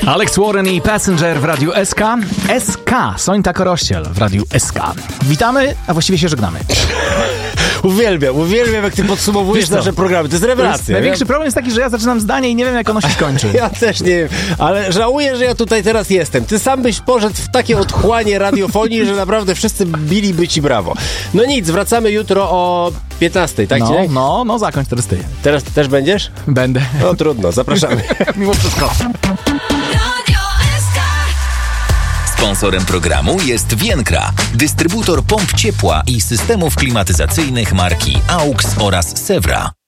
Alex Warren i Passenger w Radiu SK. SK, Sońta Korościel w Radiu SK. Witamy, a właściwie się żegnamy. Uwielbiam, jak ty podsumowujesz nasze programy. To jest rewelacja. Największy problem jest taki, że ja zaczynam zdanie i nie wiem, jak ono się skończy. Ja też nie wiem, ale żałuję, że ja tutaj teraz jestem. Ty sam byś poszedł w takie otchłanie radiofonii, że naprawdę wszyscy biliby ci brawo. No nic, wracamy jutro o 15, tak? No, zakończ teraz ty. Teraz też będziesz? Będę. No trudno, zapraszamy. Mimo wszystko. Sponsorem programu jest Vienkra, dystrybutor pomp ciepła i systemów klimatyzacyjnych marki AUX oraz Sewra.